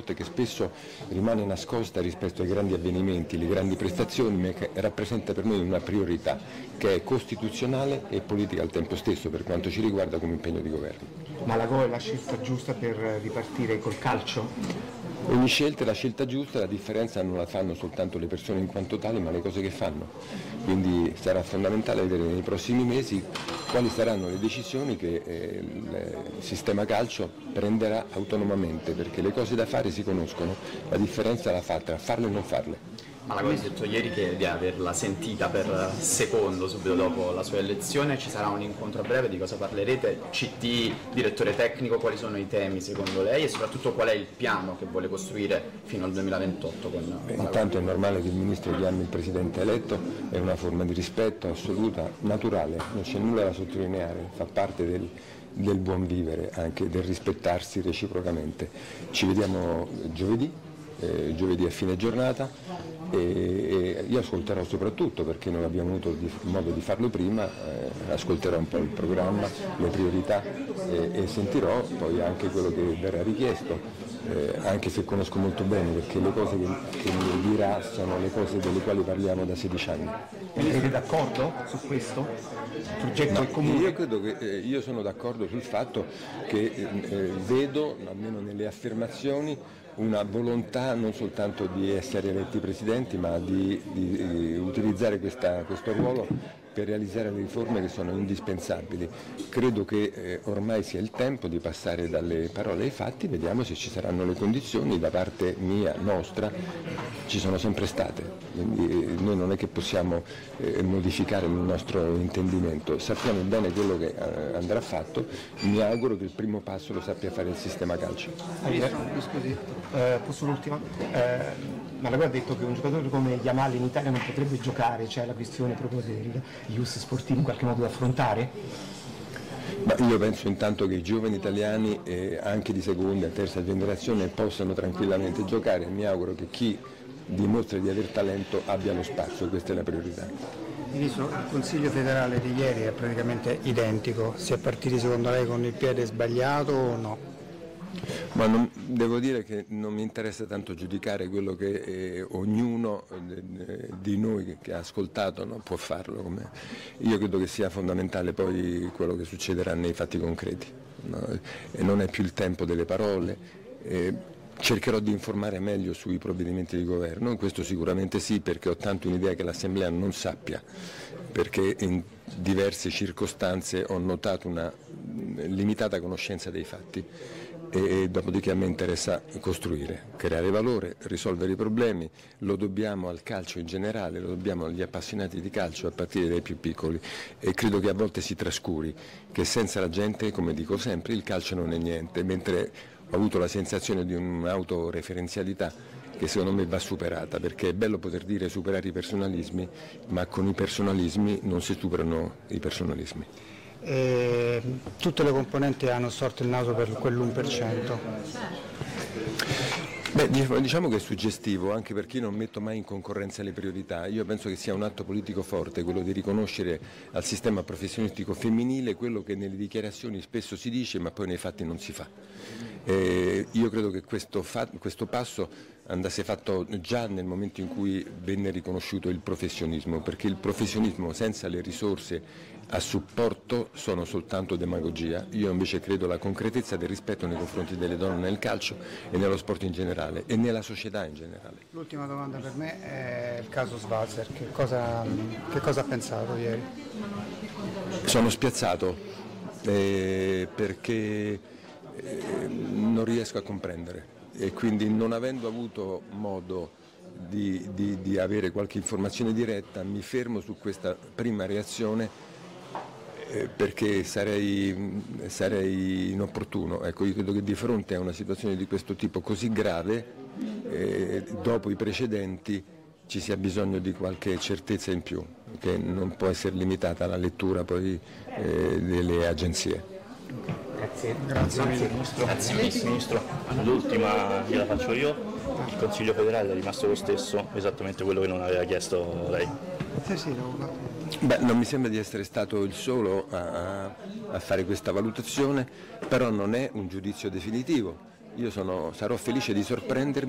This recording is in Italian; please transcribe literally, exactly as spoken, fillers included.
sport che spesso rimane nascosta rispetto ai grandi avvenimenti, le grandi prestazioni, ma che rappresenta per noi una priorità che è costituzionale e politica al tempo stesso per quanto ci riguarda come impegno di governo. Ma la Go è la scelta giusta per ripartire col calcio? Ogni scelta è la scelta giusta, la differenza non la fanno soltanto le persone in quanto tali, ma le cose che fanno. Quindi sarà fondamentale vedere nei prossimi mesi quali saranno le decisioni che eh, il sistema calcio prenderà autonomamente, perché le cose da fare si conoscono, la differenza la fa tra farle e non farle. Ma la cosa ha detto ieri che di averla sentita per secondo subito dopo la sua elezione, ci sarà un incontro a breve, di cosa parlerete? C T, direttore tecnico, quali sono i temi secondo lei e soprattutto qual è il piano che vuole costruire fino al duemilaventotto? Con Beh, intanto è normale che il Ministro chiami il Presidente eletto, è una forma di rispetto assoluta, naturale, non c'è nulla da sottolineare, fa parte del, del buon vivere, anche del rispettarsi reciprocamente. Ci vediamo giovedì, eh, giovedì a fine giornata. E io ascolterò soprattutto, perché non abbiamo avuto modo di farlo prima, eh, ascolterò un po' il programma, le priorità eh, e sentirò poi anche quello che verrà richiesto, eh, anche se conosco molto bene, perché le cose che, che mi dirà sono le cose delle quali parliamo da sedici anni. Siete d'accordo su questo? Il progetto No, è comune? io credo che eh, io sono d'accordo sul fatto che eh, vedo, almeno nelle affermazioni, una volontà non soltanto di essere eletti presidenti, ma di, di, di utilizzare questa, questo ruolo per realizzare le riforme che sono indispensabili. Credo che eh, ormai sia il tempo di passare dalle parole ai fatti, vediamo se ci saranno le condizioni, da parte mia, nostra, ci sono sempre state, quindi eh, noi non è che possiamo eh, modificare il nostro intendimento, sappiamo bene quello che eh, andrà fatto, mi auguro che il primo passo lo sappia fare il sistema calcio. Scusi, eh, posso l'ultima? Eh, Malago ha detto che un giocatore come Yamal in Italia non potrebbe giocare, c'è la questione proprio degli I U S sportivi in qualche modo da affrontare? Ma io penso intanto che i giovani italiani, eh, anche di seconda e terza generazione, possano tranquillamente giocare, mi auguro che chi dimostra di aver talento abbia lo spazio, questa è la priorità. Ministro, il Consiglio federale di ieri è praticamente identico, si è partiti secondo lei con il piede sbagliato o no? Ma non, devo dire che non mi interessa tanto giudicare quello che eh, ognuno eh, di noi che, che ha ascoltato, no, può farlo. Come... Io credo che sia fondamentale poi quello che succederà nei fatti concreti, no? E non è più il tempo delle parole. Eh, cercherò di informare meglio sui provvedimenti di governo, questo sicuramente sì, perché ho tanto un'idea che l'Assemblea non sappia, perché in diverse circostanze ho notato una limitata conoscenza dei fatti. E dopodiché a me interessa costruire, creare valore, risolvere i problemi, lo dobbiamo al calcio in generale, lo dobbiamo agli appassionati di calcio a partire dai più piccoli e credo che a volte si trascuri che senza la gente, come dico sempre, il calcio non è niente, mentre ho avuto la sensazione di un'autoreferenzialità che secondo me va superata, perché è bello poter dire superare i personalismi, ma con i personalismi non si superano i personalismi. E tutte le componenti hanno storto il naso per quell'uno per cento. Beh, diciamo che è suggestivo, anche perché io non metto mai in concorrenza le priorità. Io penso che sia un atto politico forte quello di riconoscere al sistema professionistico femminile quello che nelle dichiarazioni spesso si dice ma poi nei fatti non si fa. Eh, io credo che questo, fa, questo passo andasse fatto già nel momento in cui venne riconosciuto il professionismo, perché il professionismo senza le risorse a supporto sono soltanto demagogia. Io invece credo alla concretezza del rispetto nei confronti delle donne nel calcio e nello sport in generale e nella società in generale. L'ultima domanda per me è il caso Svalzer, che cosa, che cosa ha pensato ieri? Sono spiazzato eh, perché eh, non riesco a comprendere e quindi non avendo avuto modo di, di, di avere qualche informazione diretta mi fermo su questa prima reazione perché sarei, sarei inopportuno. Ecco, io credo che di fronte a una situazione di questo tipo così grave, eh, dopo i precedenti, ci sia bisogno di qualche certezza in più, che non può essere limitata alla lettura poi eh, delle agenzie. Grazie. Grazie, Grazie Ministro. Grazie Ministro. Ministro. L'ultima gliela faccio io, il Consiglio federale è rimasto lo stesso, esattamente quello che non aveva chiesto lei. Sì, sì, lo... Beh, non mi sembra di essere stato il solo a, a fare questa valutazione, però non è un giudizio definitivo. io sono, sarò felice di sorprendermi